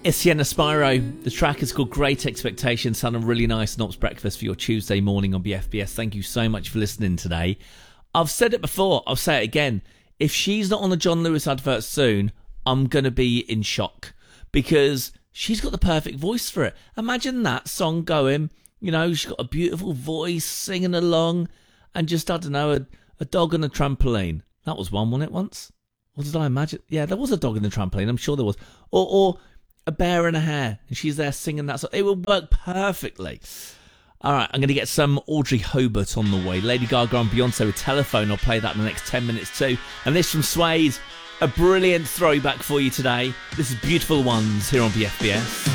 It's Sienna Spyro. The track is called Great Expectations. Sound a really nice Knops breakfast for your Tuesday morning on BFBS. Thank you so much for listening today. I've said it before, I'll say it again. If she's not on the John Lewis advert soon, I'm going to be in shock because she's got the perfect voice for it. Imagine that song going, you know, she's got a beautiful voice, singing along, and just, I don't know, a dog on a trampoline. That was one, wasn't it, once? What did I imagine? Yeah, there was a dog in the trampoline, I'm sure there was. Or a bear and a hare, and she's there singing that song. It will work perfectly. All right, I'm going to get some Audrey Hobart on the way. Lady Gaga and Beyonce with Telephone. I'll play that in the next 10 minutes too. And this from Suede, a brilliant throwback for you today. This is Beautiful Ones here on BFBS.